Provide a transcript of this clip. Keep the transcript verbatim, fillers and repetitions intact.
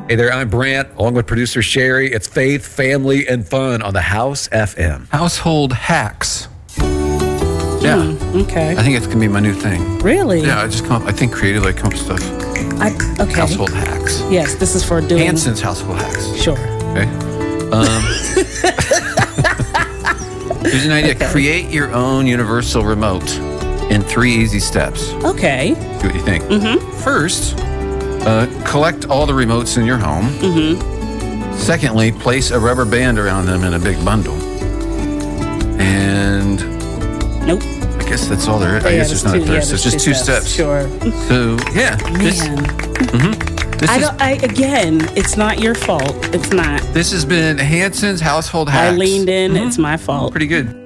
Hey there, I'm Brant, along with producer Sherry. It's faith, family, and fun on the House F M. Household hacks. Yeah. Mm, okay. I think it's going to be my new thing. Really? Yeah, I just come up, I think creatively I come up with stuff. I, okay. Household hacks. Yes, this is for doing... Hanson's household hacks. Sure. Okay. Um, here's an idea. Okay. Create your own universal remote in three easy steps. Okay. See what you think. Mm-hmm. First, uh, collect all the remotes in your home. Mm-hmm. Secondly, place a rubber band around them in a big bundle. And Nope. I guess that's all there is. Oh, I yeah, guess there's not two, a third. yeah, so it's there's just two steps. Sure. So, yeah. This, Man. mhm. this, I is, don't, I, again, it's not your fault. It's not. this has been Hanson's Household Hacks. I leaned in. Mhm. It's my fault. Pretty good.